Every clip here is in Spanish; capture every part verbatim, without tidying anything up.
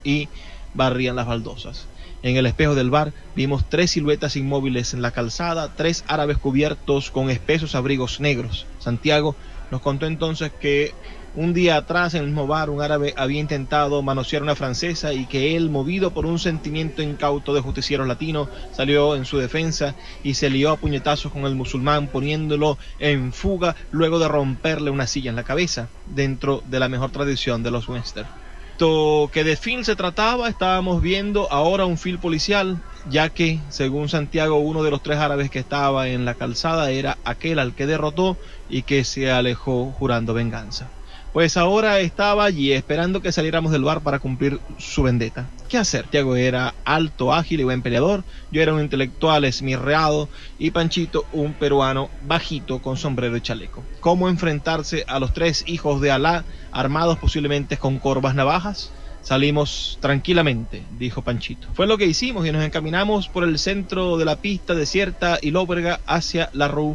y barrían las baldosas. En el espejo del bar vimos tres siluetas inmóviles en la calzada, tres árabes cubiertos con espesos abrigos negros. Santiago nos contó entonces que un día atrás en el mismo bar un árabe había intentado manosear a una francesa y que él, movido por un sentimiento incauto de justiciero latino, salió en su defensa y se lió a puñetazos con el musulmán, poniéndolo en fuga luego de romperle una silla en la cabeza, dentro de la mejor tradición de los western. Que de film se trataba, estábamos viendo ahora un film policial, ya que, según Santiago, uno de los tres árabes que estaba en la calzada era aquel al que derrotó y que se alejó jurando venganza. Pues ahora estaba allí esperando que saliéramos del bar para cumplir su vendetta. ¿Qué hacer? Santiago era alto, ágil y buen peleador. Yo era un intelectual esmirreado y Panchito un peruano bajito con sombrero y chaleco. ¿Cómo enfrentarse a los tres hijos de Alá, armados posiblemente con corvas navajas? Salimos tranquilamente, dijo Panchito. Fue lo que hicimos y nos encaminamos por el centro de la pista desierta y lóbrega hacia la rue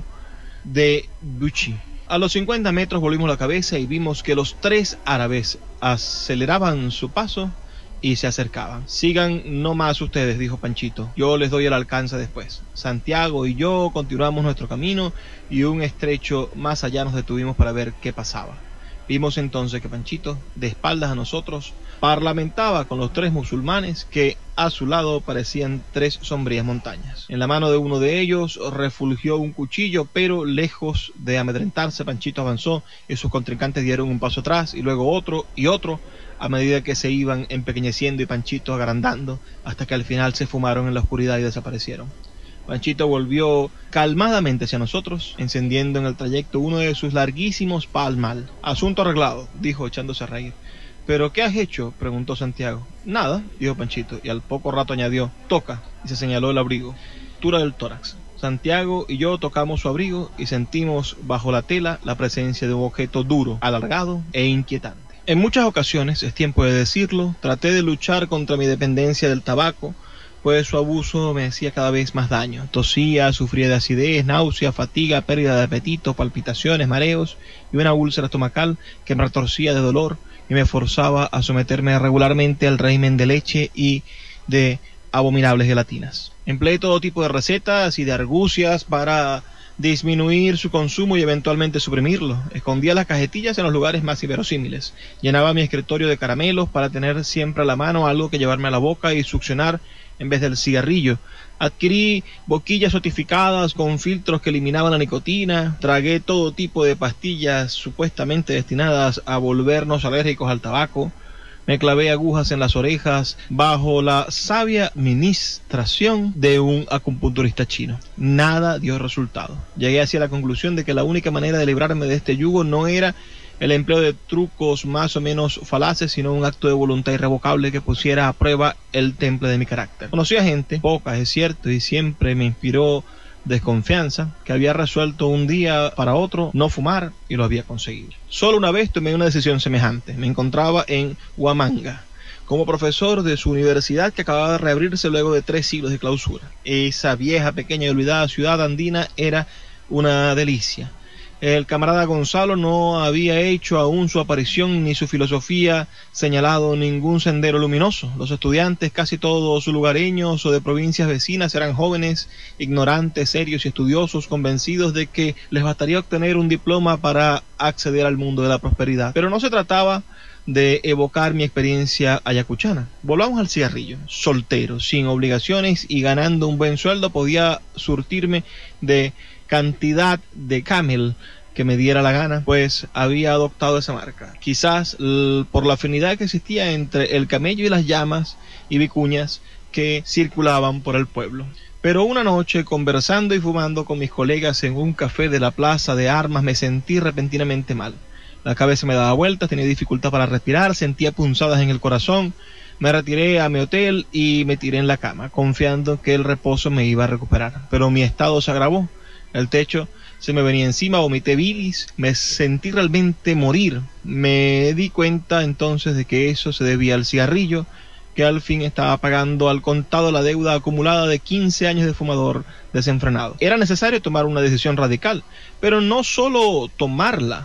de Buchy. A los cincuenta metros volvimos la cabeza y vimos que los tres árabes aceleraban su paso y se acercaban. Sigan no más ustedes, dijo Panchito. Yo les doy el alcance después. Santiago y yo continuamos nuestro camino y un estrecho más allá nos detuvimos para ver qué pasaba. Vimos entonces que Panchito, de espaldas a nosotros, parlamentaba con los tres musulmanes que a su lado parecían tres sombrías montañas. En la mano de uno de ellos refulgió un cuchillo, pero lejos de amedrentarse, Panchito avanzó y sus contrincantes dieron un paso atrás y luego otro y otro a medida que se iban empequeñeciendo y Panchito agrandando hasta que al final se fumaron en la oscuridad y desaparecieron. Panchito volvió calmadamente hacia nosotros, encendiendo en el trayecto uno de sus larguísimos palmal. Asunto arreglado, dijo echándose a reír. ¿Pero qué has hecho?, preguntó Santiago. Nada, dijo Panchito, y al poco rato añadió, toca, y se señaló el abrigo, altura del tórax. Santiago y yo tocamos su abrigo y sentimos bajo la tela la presencia de un objeto duro, alargado e inquietante. En muchas ocasiones, es tiempo de decirlo, traté de luchar contra mi dependencia del tabaco, pues su abuso me hacía cada vez más daño. Tosía, sufría de acidez, náusea, fatiga, pérdida de apetito, palpitaciones, mareos y una úlcera estomacal que me retorcía de dolor y me forzaba a someterme regularmente al régimen de leche y de abominables gelatinas. Empleé todo tipo de recetas y de argucias para disminuir su consumo y eventualmente suprimirlo. Escondía las cajetillas en los lugares más inverosímiles. Llenaba mi escritorio de caramelos para tener siempre a la mano algo que llevarme a la boca y succionar en vez del cigarrillo. Adquirí boquillas sotificadas con filtros que eliminaban la nicotina. Tragué todo tipo de pastillas supuestamente destinadas a volvernos alérgicos al tabaco. Me clavé agujas en las orejas bajo la sabia ministración de un acupunturista chino. Nada dio resultado. Llegué hacia la conclusión de que la única manera de librarme de este yugo no era el empleo de trucos más o menos falaces, sino un acto de voluntad irrevocable que pusiera a prueba el temple de mi carácter. Conocí a gente, pocas es cierto, y siempre me inspiró desconfianza, que había resuelto un día para otro no fumar y lo había conseguido. Solo una vez tomé una decisión semejante. Me encontraba en Huamanga, como profesor de su universidad que acababa de reabrirse luego de tres siglos de clausura. Esa vieja, pequeña y olvidada ciudad andina era una delicia. El camarada Gonzalo no había hecho aún su aparición ni su filosofía señalado ningún sendero luminoso. Los estudiantes, casi todos lugareños o de provincias vecinas, eran jóvenes, ignorantes, serios y estudiosos, convencidos de que les bastaría obtener un diploma para acceder al mundo de la prosperidad. Pero no se trataba de evocar mi experiencia ayacuchana. Volvamos al cigarrillo. Soltero, sin obligaciones y ganando un buen sueldo, podía surtirme de cantidad de Camel que me diera la gana, pues había adoptado esa marca. Quizás por la afinidad que existía entre el camello y las llamas y vicuñas que circulaban por el pueblo. Pero una noche, conversando y fumando con mis colegas en un café de la Plaza de Armas, me sentí repentinamente mal. La cabeza me daba vueltas, tenía dificultad para respirar, sentía punzadas en el corazón. Me retiré a mi hotel y me tiré en la cama, confiando que el reposo me iba a recuperar. Pero mi estado se agravó. El techo se me venía encima, vomité bilis, me sentí realmente morir. Me di cuenta entonces de que eso se debía al cigarrillo, que al fin estaba pagando al contado la deuda acumulada de quince años de fumador desenfrenado. Era necesario tomar una decisión radical, pero no solo tomarla,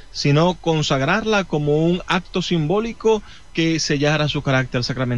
sino consagrarla como un acto simbólico que sellara su carácter sacramental.